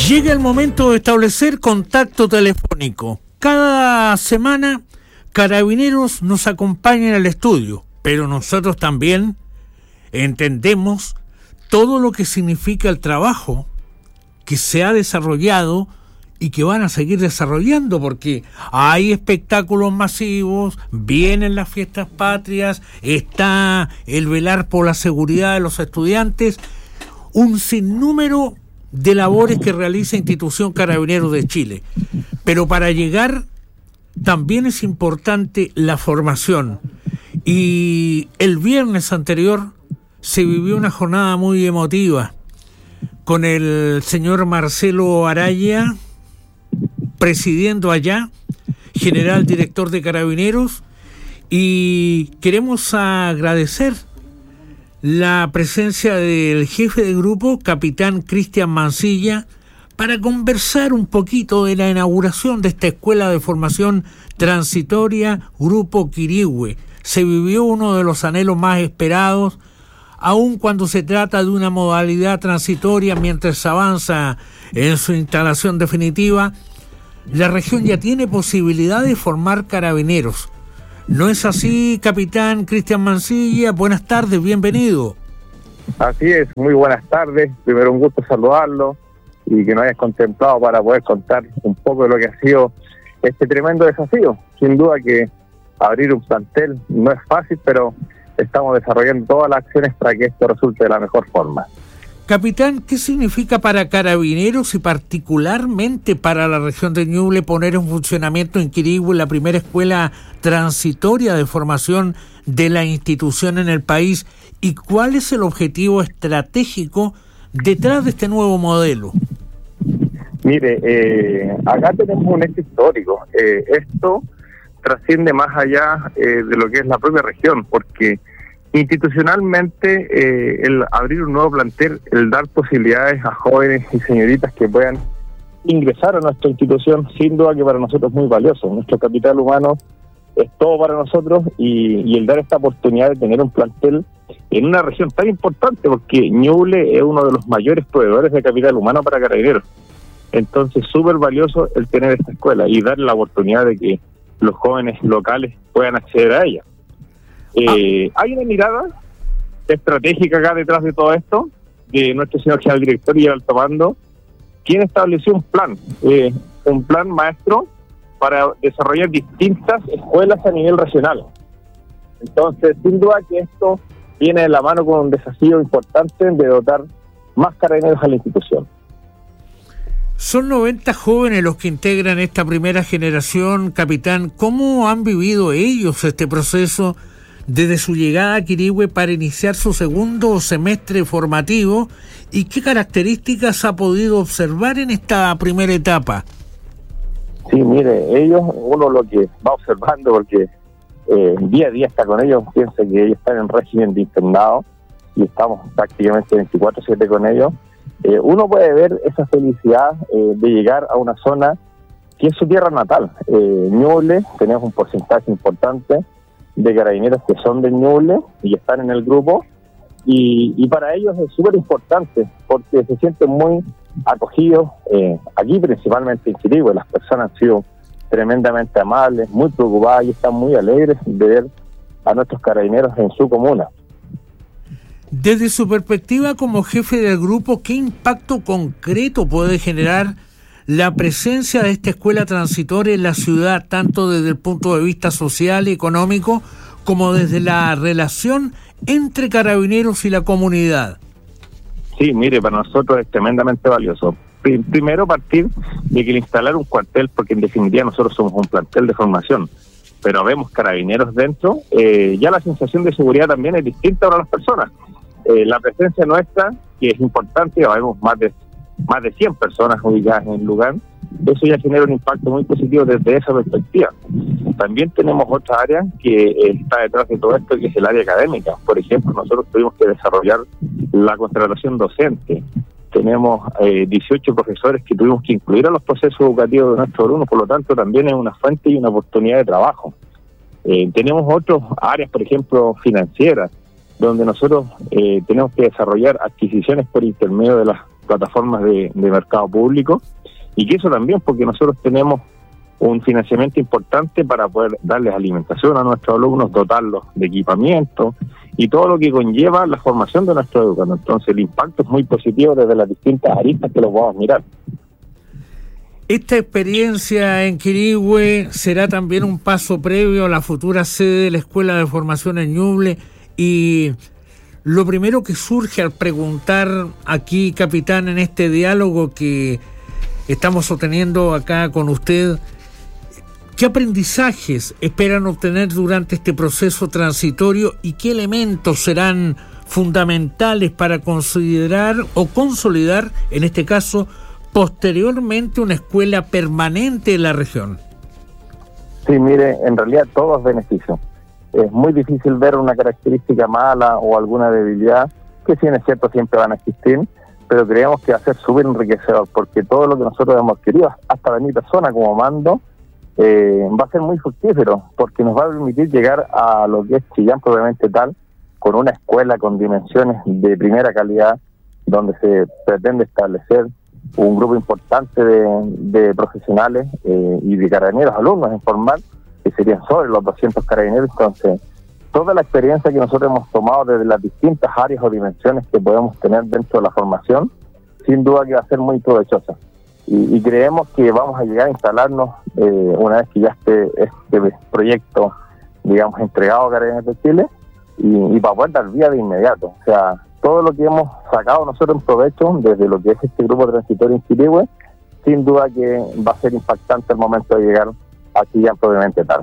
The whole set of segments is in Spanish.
Llega el momento de establecer contacto telefónico. Cada semana, Carabineros nos acompaña en el estudio, pero nosotros también entendemos todo lo que significa el trabajo que se ha desarrollado y que van a seguir desarrollando, porque hay espectáculos masivos, vienen las fiestas patrias, está el velar por la seguridad de los estudiantes, un sinnúmero de labores que realiza Institución Carabineros de Chile. Pero para llegar también es importante la formación. Y el viernes anterior se vivió una jornada muy emotiva con el señor Marcelo Araya presidiendo allá, general director de Carabineros, y queremos agradecer la presencia del jefe de grupo, capitán Cristian Mancilla, para conversar un poquito de la inauguración de esta escuela de formación transitoria Grupo Quirihue. Se vivió uno de los anhelos más esperados, aun cuando se trata de una modalidad transitoria mientras se avanza en su instalación definitiva. La región ya tiene posibilidad de formar carabineros. ¿No es así, capitán Cristian Mancilla? Buenas tardes, bienvenido. Así es, muy buenas tardes. Primero un gusto saludarlo y que nos hayas contemplado para poder contar un poco de lo que ha sido este tremendo desafío. Sin duda que abrir un plantel no es fácil, pero estamos desarrollando todas las acciones para que esto resulte de la mejor forma. Capitán, ¿qué significa para Carabineros y particularmente para la región de Ñuble poner en funcionamiento en Quirihue la primera escuela transitoria de formación de la institución en el país? ¿Y cuál es el objetivo estratégico detrás de este nuevo modelo? Mire, acá tenemos un hecho histórico. Esto trasciende más allá de lo que es la propia región, porque institucionalmente el abrir un nuevo plantel, el dar posibilidades a jóvenes y señoritas que puedan ingresar a nuestra institución, sin duda que para nosotros es muy valioso. Nuestro capital humano es todo para nosotros y el dar esta oportunidad de tener un plantel en una región tan importante, porque Ñuble es uno de los mayores proveedores de capital humano para Carabineros. Entonces, súper valioso el tener esta escuela y dar la oportunidad de que los jóvenes locales puedan acceder a ella. Hay una mirada estratégica acá detrás de todo esto, de nuestro señor general director y alto mando, quien estableció un plan maestro para desarrollar distintas escuelas a nivel regional. Entonces, sin duda que esto viene de la mano con un desafío importante de dotar más carabineros a la institución. Son 90 jóvenes los que integran esta primera generación, capitán. ¿Cómo han vivido ellos este proceso desde su llegada a Quirihue para iniciar su segundo semestre formativo? ¿Y qué características ha podido observar en esta primera etapa? Sí, mire, ellos, uno lo que va observando, porque día a día está con ellos, piensa que ellos están en régimen de internado y estamos prácticamente 24/7 con ellos. Uno puede ver esa felicidad de llegar a una zona que es su tierra natal. Ñuble, tenemos un porcentaje importante de carabineros que son de Ñuble y están en el grupo, y para ellos es súper importante porque se sienten muy acogidos aquí, principalmente en Quirihue. Las personas han sido tremendamente amables, muy preocupadas y están muy alegres de ver a nuestros carabineros en su comuna. Desde su perspectiva como jefe del grupo, ¿qué impacto concreto puede generar la presencia de esta escuela transitoria en la ciudad, tanto desde el punto de vista social y económico, como desde la relación entre carabineros y la comunidad? Sí, mire, para nosotros es tremendamente valioso. Primero, partir de que el instalar un cuartel, porque en definitiva nosotros somos un plantel de formación, pero vemos carabineros dentro, ya la sensación de seguridad también es distinta para las personas. La presencia nuestra, que es importante, ya vemos más de 100 personas ubicadas en el lugar, eso ya genera un impacto muy positivo desde esa perspectiva. También tenemos otra área que está detrás de todo esto, que es el área académica. Por ejemplo, nosotros tuvimos que desarrollar la contratación docente. Tenemos 18 profesores que tuvimos que incluir a los procesos educativos de nuestros alumnos, por lo tanto también es una fuente y una oportunidad de trabajo. Tenemos otras áreas, por ejemplo, financieras, donde nosotros tenemos que desarrollar adquisiciones por intermedio de las plataformas de mercado público, y que eso también porque nosotros tenemos un financiamiento importante para poder darles alimentación a nuestros alumnos, dotarlos de equipamiento y todo lo que conlleva la formación de nuestros educandos. Entonces el impacto es muy positivo desde las distintas aristas que los vamos a mirar. Esta experiencia en Quirihue será también un paso previo a la futura sede de la Escuela de Formación en Ñuble, y lo primero que surge al preguntar aquí, capitán, en este diálogo que estamos obteniendo acá con usted, ¿qué aprendizajes esperan obtener durante este proceso transitorio y qué elementos serán fundamentales para considerar o consolidar, en este caso, posteriormente una escuela permanente en la región? Sí, mire, en realidad todo es beneficio. Es muy difícil ver una característica mala o alguna debilidad, que si bien es cierto siempre van a existir, pero creemos que va a ser súper enriquecedor, porque todo lo que nosotros hemos querido, hasta de mi persona como mando, va a ser muy fructífero, porque nos va a permitir llegar a lo que es Chillán propiamente tal, con una escuela con dimensiones de primera calidad, donde se pretende establecer un grupo importante de profesionales y de carabineros, alumnos en formal, que serían sobre los 200 carabineros. Entonces, toda la experiencia que nosotros hemos tomado desde las distintas áreas o dimensiones que podemos tener dentro de la formación, sin duda que va a ser muy provechosa. Y creemos que vamos a llegar a instalarnos una vez que ya esté este proyecto, digamos, entregado a Carabineros de Chile, y para poder dar vía de inmediato. O sea, todo lo que hemos sacado nosotros en provecho desde lo que es este grupo transitorio en Quirihue, sin duda que va a ser impactante el momento de llegar aquí ya propiamente tal.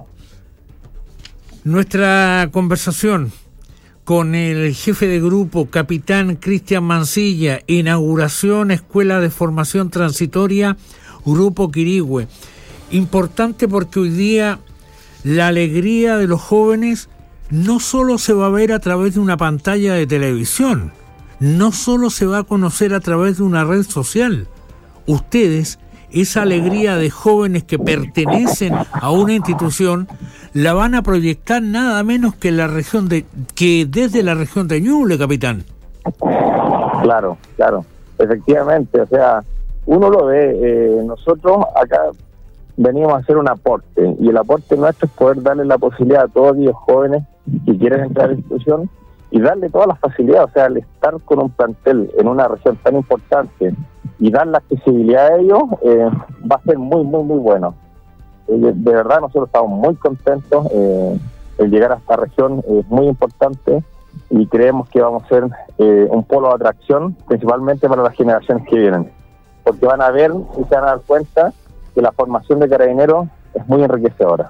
Nuestra conversación con el jefe de grupo, capitán Cristian Mancilla, inauguración Escuela de Formación Transitoria, Grupo Quirihue. Importante porque hoy día la alegría de los jóvenes no solo se va a ver a través de una pantalla de televisión, no solo se va a conocer a través de una red social. Ustedes, esa alegría de jóvenes que pertenecen a una institución, la van a proyectar nada menos que desde la región de Ñuble, capitán. Claro, efectivamente, o sea, uno lo ve, nosotros acá venimos a hacer un aporte, y el aporte nuestro es poder darle la posibilidad a todos aquellos jóvenes que quieren entrar a la institución y darle todas las facilidades. O sea, al estar con un plantel en una región tan importante y dar la accesibilidad a ellos, va a ser muy, muy, muy bueno. De verdad, nosotros estamos muy contentos. El llegar a esta región es muy importante y creemos que vamos a ser un polo de atracción, principalmente para las generaciones que vienen, porque van a ver y se van a dar cuenta que la formación de carabineros es muy enriquecedora.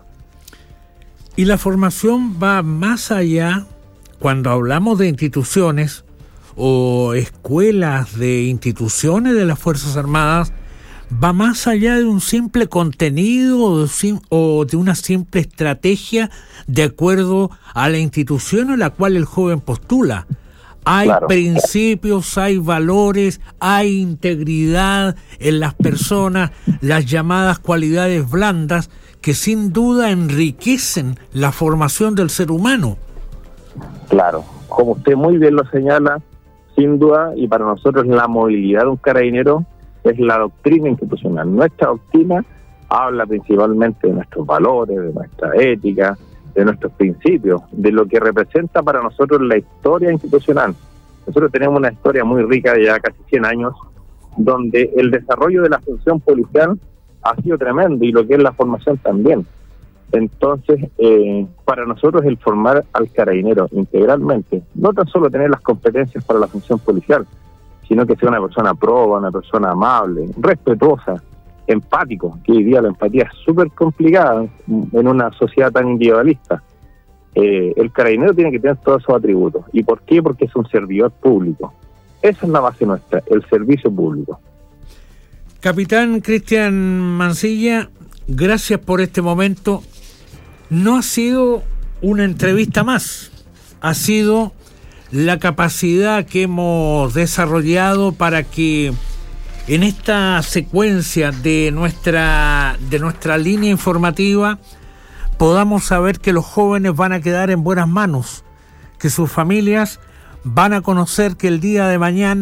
Y la formación va más allá, cuando hablamos de instituciones o escuelas de instituciones de las Fuerzas Armadas, va más allá de un simple contenido o de una simple estrategia de acuerdo a la institución a la cual el joven postula. Hay principios, hay valores, hay integridad en las personas, las llamadas cualidades blandas que sin duda enriquecen la formación del ser humano. Claro, como usted muy bien lo señala, sin duda, y para nosotros la movilidad de un carabinero es la doctrina institucional. Nuestra doctrina habla principalmente de nuestros valores, de nuestra ética, de nuestros principios, de lo que representa para nosotros la historia institucional. Nosotros tenemos una historia muy rica de ya casi 100 años, donde el desarrollo de la función policial ha sido tremendo, y lo que es la formación también. Entonces, para nosotros el formar al carabinero integralmente, no tan solo tener las competencias para la función policial, sino que sea una persona proba, una persona amable, respetuosa, empático, que hoy día la empatía es súper complicada en una sociedad tan individualista. El carabinero tiene que tener todos esos atributos. ¿Y por qué? Porque es un servidor público. Esa es la base nuestra, el servicio público. Capitán Cristian Mancilla, gracias por este momento. No ha sido una entrevista más, ha sido la capacidad que hemos desarrollado para que en esta secuencia de nuestra línea informativa podamos saber que los jóvenes van a quedar en buenas manos, que sus familias van a conocer que el día de mañana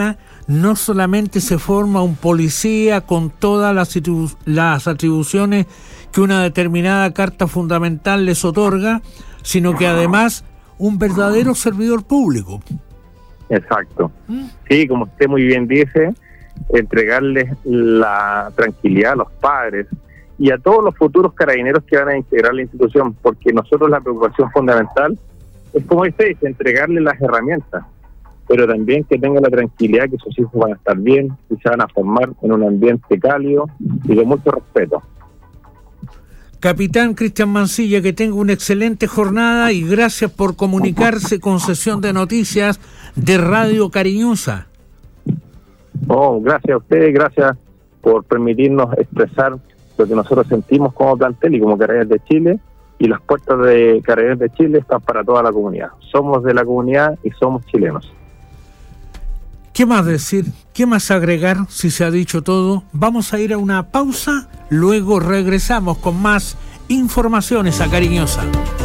no solamente se forma un policía con todas las atribuciones que una determinada carta fundamental les otorga, sino que además un verdadero servidor público. Exacto. Sí, como usted muy bien dice, entregarles la tranquilidad a los padres y a todos los futuros carabineros que van a integrar la institución, porque nosotros la preocupación fundamental es, como usted dice, entregarles las herramientas, pero también que tengan la tranquilidad que sus hijos van a estar bien y se van a formar en un ambiente cálido y de mucho respeto. Capitán Cristian Mancilla, que tenga una excelente jornada y gracias por comunicarse con Sesión de Noticias de Radio Cariñosa. Gracias a ustedes, gracias por permitirnos expresar lo que nosotros sentimos como plantel y como Carabineros de Chile, y las puertas de Carabineros de Chile están para toda la comunidad. Somos de la comunidad y somos chilenos. ¿Qué más decir? ¿Qué más agregar si se ha dicho todo? Vamos a ir a una pausa, luego regresamos con más informaciones a Cariñosa.